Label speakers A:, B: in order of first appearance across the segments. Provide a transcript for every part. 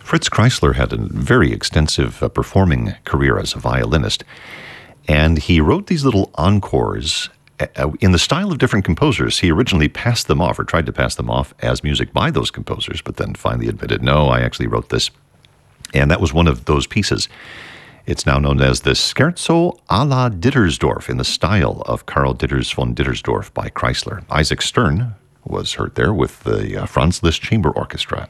A: Fritz Kreisler had a very extensive performing career as a violinist, and he wrote these little encores in the style of different composers. He originally passed them off, or tried to pass them off, as music by those composers, but then finally admitted, no, I actually wrote this. And that was one of those pieces. It's now known as the Scherzo alla Dittersdorf, in the style of Karl Ditters von Dittersdorf by Kreisler. Isaac Stern was heard there with the Franz Liszt Chamber Orchestra.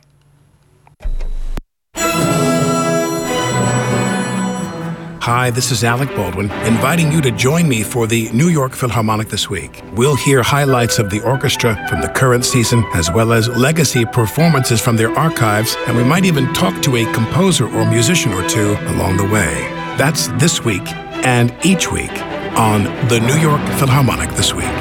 B: Hi, this is Alec Baldwin, inviting you to join me for the New York Philharmonic this week. We'll hear highlights of the orchestra from the current season, as well as legacy performances from their archives, and we might even talk to a composer or musician or two along the way. That's this week and each week on the New York Philharmonic This Week.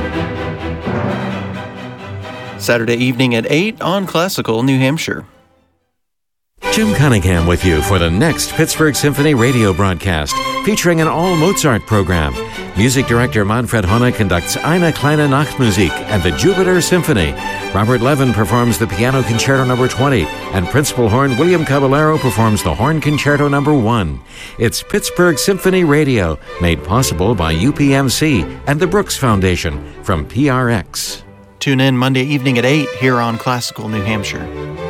C: Saturday evening at 8 on Classical New Hampshire.
D: Jim Cunningham with you for the next Pittsburgh Symphony radio broadcast, featuring an all-Mozart program. Music director Manfred Hohne conducts Eine kleine Nachtmusik and the Jupiter Symphony. Robert Levin performs the Piano Concerto No. 20, and Principal Horn William Caballero performs the Horn Concerto No. 1. It's Pittsburgh Symphony Radio, made possible by UPMC and the Brooks Foundation from PRX.
C: Tune in Monday evening at 8 here on Classical New Hampshire.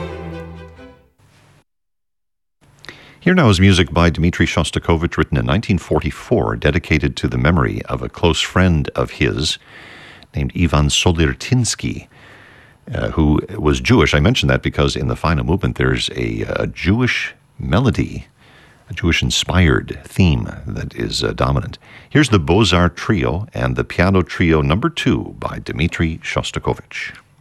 A: Here now is music by Dmitri Shostakovich, written in 1944, dedicated to the memory of a close friend of his named Ivan Solirtinsky, who was Jewish. I mention that because in the final movement there's a Jewish melody, a Jewish-inspired theme that is dominant. Here's the Beaux-Arts Trio and the Piano Trio No. 2 by Dmitri Shostakovich.